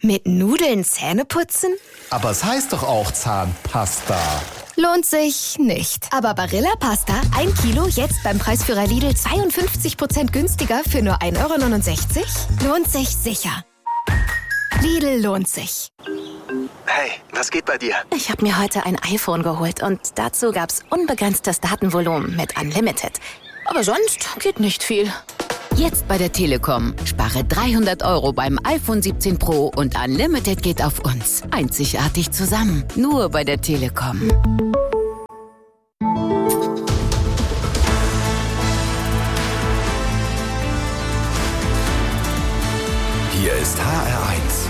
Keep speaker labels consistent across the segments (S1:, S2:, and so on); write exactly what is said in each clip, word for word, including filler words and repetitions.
S1: Mit Nudeln Zähne putzen?
S2: Aber es heißt doch auch Zahnpasta.
S1: Lohnt sich nicht. Aber Barilla Pasta, ein Kilo, jetzt beim Preisführer Lidl zweiundfünfzig Prozent günstiger für nur ein Euro neunundsechzig? Lohnt sich sicher. Lidl lohnt sich.
S3: Hey, was geht bei dir?
S4: Ich habe mir heute ein iPhone geholt und dazu gab's unbegrenztes Datenvolumen mit Unlimited. Aber sonst geht nicht viel.
S5: Jetzt bei der Telekom. Spare dreihundert Euro beim iPhone siebzehn Pro und Unlimited geht auf uns. Einzigartig zusammen. Nur bei der Telekom.
S2: Hier ist H R eins.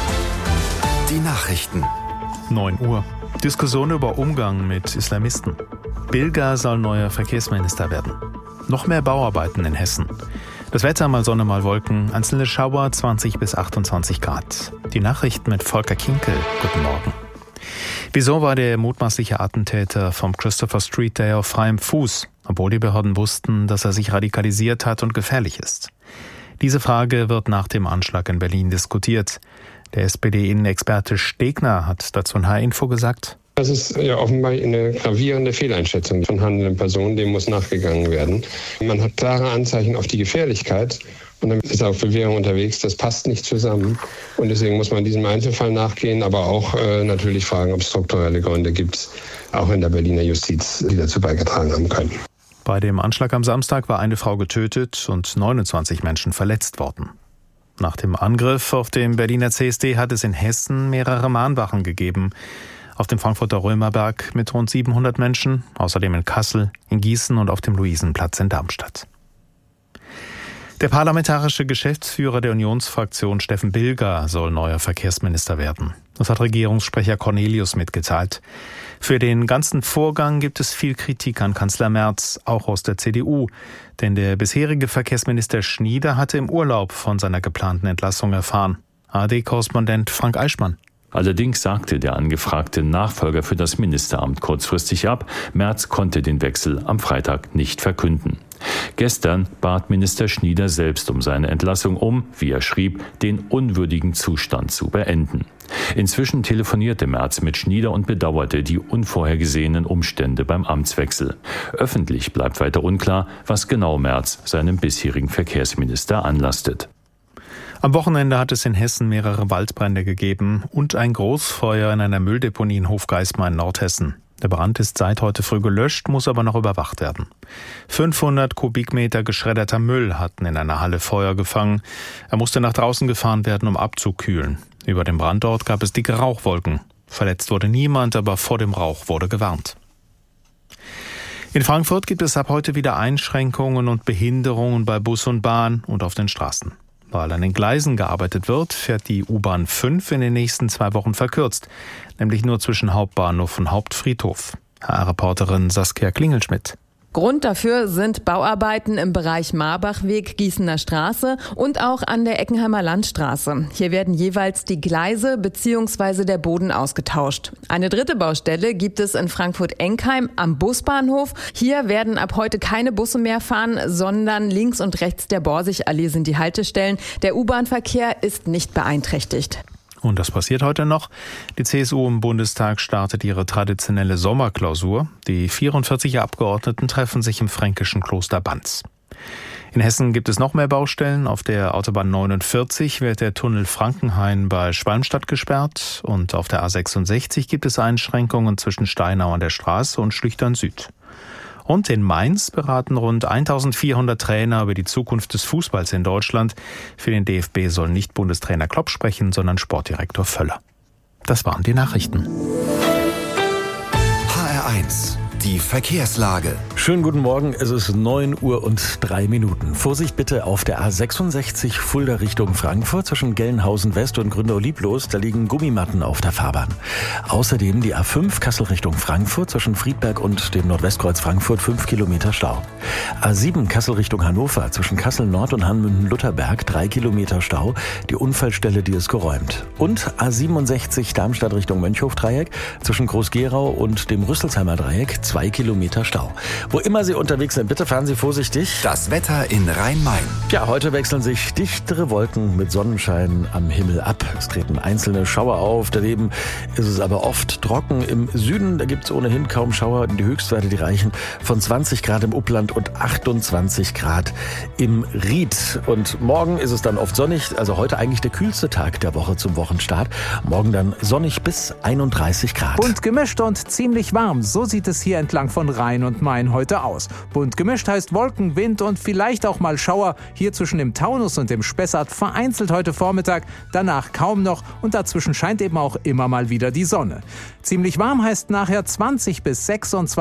S2: Die Nachrichten.
S6: neun Uhr. Diskussion über Umgang mit Islamisten. Bilger soll neuer Verkehrsminister werden. Noch mehr Bauarbeiten in Hessen. Das Wetter mal Sonne, mal Wolken. Einzelne Schauer, zwanzig bis achtundzwanzig Grad. Die Nachrichten mit Volker Kinkel. Guten Morgen. Wieso war der mutmaßliche Attentäter vom Christopher Street Day auf freiem Fuß, obwohl die Behörden wussten, dass er sich radikalisiert hat und gefährlich ist? Diese Frage wird nach dem Anschlag in Berlin diskutiert. Der S P D-Innenexperte Stegner hat dazu in H R-Info gesagt:
S7: Das ist ja offenbar eine gravierende Fehleinschätzung von handelnden Personen, dem muss nachgegangen werden. Man hat klare Anzeichen auf die Gefährlichkeit und dann ist auf Bewährung unterwegs, das passt nicht zusammen. Und deswegen muss man diesem Einzelfall nachgehen, aber auch äh, natürlich fragen, ob es strukturelle Gründe gibt, auch in der Berliner Justiz, die dazu beigetragen haben können.
S6: Bei dem Anschlag am Samstag war eine Frau getötet und neunundzwanzig Menschen verletzt worden. Nach dem Angriff auf dem Berliner C S D hat es in Hessen mehrere Mahnwachen gegeben. Auf dem Frankfurter Römerberg mit rund siebenhundert Menschen, außerdem in Kassel, in Gießen und auf dem Luisenplatz in Darmstadt. Der parlamentarische Geschäftsführer der Unionsfraktion Steffen Bilger soll neuer Verkehrsminister werden. Das hat Regierungssprecher Cornelius mitgeteilt. Für den ganzen Vorgang gibt es viel Kritik an Kanzler Merz, auch aus der C D U. Denn der bisherige Verkehrsminister Schnieder hatte im Urlaub von seiner geplanten Entlassung erfahren. A R D-Korrespondent Frank Eichmann.
S8: Allerdings sagte der angefragte Nachfolger für das Ministeramt kurzfristig ab. Merz konnte den Wechsel am Freitag nicht verkünden. Gestern bat Minister Schnieder selbst um seine Entlassung, um, wie er schrieb, den unwürdigen Zustand zu beenden. Inzwischen telefonierte Merz mit Schnieder und bedauerte die unvorhergesehenen Umstände beim Amtswechsel. Öffentlich bleibt weiter unklar, was genau Merz seinem bisherigen Verkehrsminister anlastet.
S6: Am Wochenende hat es in Hessen mehrere Waldbrände gegeben und ein Großfeuer in einer Mülldeponie in Hofgeismar in Nordhessen. Der Brand ist seit heute früh gelöscht, muss aber noch überwacht werden. fünfhundert Kubikmeter geschredderter Müll hatten in einer Halle Feuer gefangen. Er musste nach draußen gefahren werden, um abzukühlen. Über dem Brandort gab es dicke Rauchwolken. Verletzt wurde niemand, aber vor dem Rauch wurde gewarnt. In Frankfurt gibt es ab heute wieder Einschränkungen und Behinderungen bei Bus und Bahn und auf den Straßen. Weil an den Gleisen gearbeitet wird, fährt die U-Bahn fünf in den nächsten zwei Wochen verkürzt, nämlich nur zwischen Hauptbahnhof und Hauptfriedhof. H R-Reporterin Saskia Klingelschmidt.
S9: Grund dafür sind Bauarbeiten im Bereich Marbachweg, Gießener Straße und auch an der Eckenheimer Landstraße. Hier werden jeweils die Gleise bzw. der Boden ausgetauscht. Eine dritte Baustelle gibt es in Frankfurt-Enkheim am Busbahnhof. Hier werden ab heute keine Busse mehr fahren, sondern links und rechts der Borsigallee sind die Haltestellen. Der U-Bahn-Verkehr ist nicht beeinträchtigt.
S6: Und das passiert heute noch. Die C S U im Bundestag startet ihre traditionelle Sommerklausur. Die vierundvierzig Abgeordneten treffen sich im fränkischen Kloster Banz. In Hessen gibt es noch mehr Baustellen. Auf der Autobahn neunundvierzig wird der Tunnel Frankenhain bei Schwalmstadt gesperrt. Und auf der A sechsundsechzig gibt es Einschränkungen zwischen Steinau an der Straße und Schlüchtern Süd. Und in Mainz beraten rund eintausendvierhundert Trainer über die Zukunft des Fußballs in Deutschland. Für den D F B soll nicht Bundestrainer Klopp sprechen, sondern Sportdirektor Völler. Das waren die Nachrichten.
S2: H R eins. Die Verkehrslage.
S10: Schönen guten Morgen, es ist neun Uhr und drei Minuten. Vorsicht bitte auf der A sechsundsechzig Fulda Richtung Frankfurt zwischen Gelnhausen West und Gründau-Lieblos. Da liegen Gummimatten auf der Fahrbahn. Außerdem die A fünf Kassel Richtung Frankfurt zwischen Friedberg und dem Nordwestkreuz Frankfurt fünf Kilometer Stau. A sieben Kassel Richtung Hannover zwischen Kassel Nord und Hanmünden-Lutherberg drei Kilometer Stau. Die Unfallstelle, die ist geräumt. Und A siebenundsechzig Darmstadt Richtung Mönchhof-Dreieck zwischen Groß-Gerau und dem Rüsselsheimer Dreieck zwei Kilometer Stau. Wo immer Sie unterwegs sind, bitte fahren Sie vorsichtig.
S2: Das Wetter in Rhein-Main.
S10: Ja, heute wechseln sich dichtere Wolken mit Sonnenschein am Himmel ab. Es treten einzelne Schauer auf. Daneben ist es aber oft trocken. Im Süden, da gibt es ohnehin kaum Schauer. Die Höchstwerte, die reichen von zwanzig Grad im Upland und achtundzwanzig Grad im Ried. Und morgen ist es dann oft sonnig. Also heute eigentlich der kühlste Tag der Woche zum Wochenstart. Morgen dann sonnig bis einunddreißig Grad.
S11: Bunt gemischt und ziemlich warm. So sieht es hier entlang von Rhein und Main heute aus. Bunt gemischt heißt Wolken, Wind und vielleicht auch mal Schauer. Hier zwischen dem Taunus und dem Spessart vereinzelt heute Vormittag, danach kaum noch und dazwischen scheint eben auch immer mal wieder die Sonne. Ziemlich warm heißt nachher zwanzig bis sechsundzwanzig